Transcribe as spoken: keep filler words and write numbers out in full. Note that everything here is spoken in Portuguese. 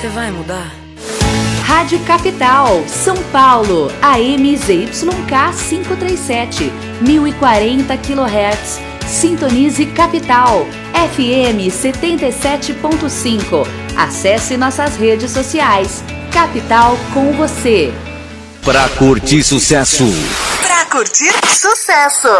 Você vai mudar? Rádio Capital, São Paulo, A M Z Y K quinhentos e trinta e sete, mil e quarenta quilohertz. Sintonize Capital, F M setenta e sete ponto cinco. Acesse nossas redes sociais. Capital com você. Pra curtir sucesso. Pra curtir sucesso.